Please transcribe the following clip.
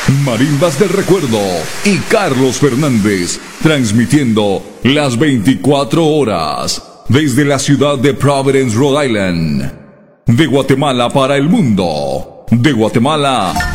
Marimbas del Recuerdo y Carlos Fernández, transmitiendo las 24 horas desde la ciudad de Providence, Rhode Island. De Guatemala para el mundo. De Guatemala